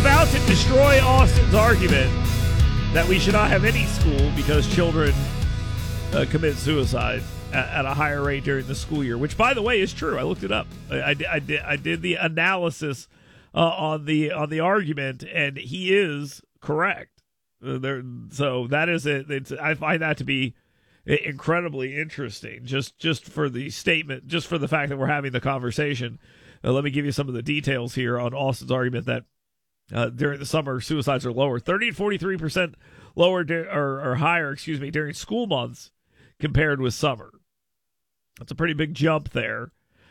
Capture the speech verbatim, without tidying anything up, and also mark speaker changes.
Speaker 1: about to destroy Austin's argument that we should not have any school because children uh, commit suicide at, at a higher rate during the school year, which, by the way, is true. I looked it up. I, I, I did I did the analysis uh, on the on the argument, and he is correct. Uh, there, so that is it. It's, I find that to be incredibly interesting. Just just for the statement, just for the fact that we're having the conversation. Uh, let me give you some of the details here on Austin's argument that uh, during the summer, suicides are lower. thirty and forty-three percent lower du- or, or higher, excuse me, during school months compared with summer. That's a pretty big jump there.